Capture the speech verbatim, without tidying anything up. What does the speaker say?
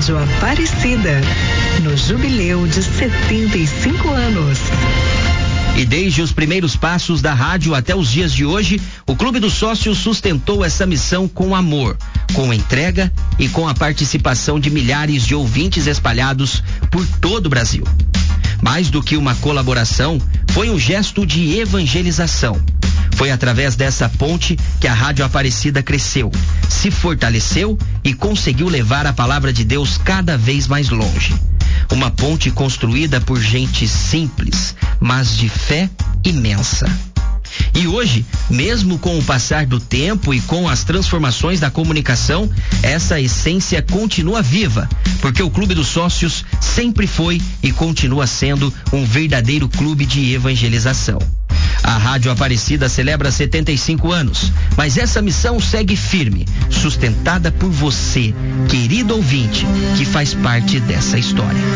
Rádio Aparecida, no jubileu de setenta e cinco anos. E desde os primeiros passos da rádio até os dias de hoje, o Clube dos Sócios sustentou essa missão com amor, com entrega e com a participação de milhares de ouvintes espalhados por todo o Brasil. Mais do que uma colaboração, foi um gesto de evangelização. Foi através dessa ponte que a Rádio Aparecida cresceu, se fortaleceu e conseguiu levar a palavra de Deus cada vez mais longe. Uma ponte construída por gente simples, mas de fé imensa. E hoje, mesmo com o passar do tempo e com as transformações da comunicação, essa essência continua viva, porque o Clube dos Sócios sempre foi e continua sendo um verdadeiro clube de evangelização. A Rádio Aparecida celebra setenta e cinco anos, mas essa missão segue firme, sustentada por você, querido ouvinte, que faz parte dessa história.